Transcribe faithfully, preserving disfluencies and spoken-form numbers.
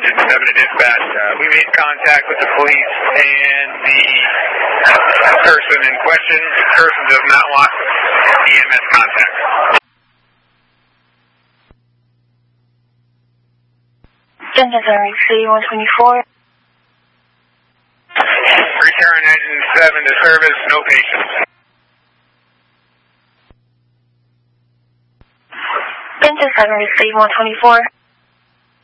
Engine seven to dispatch. Uh, we made contact with the police and the person in question. The person does not want E M S contact. Engine seven, C one twenty-four. Return Engine seven to service, no patients. Engine seven, receive one twenty-four.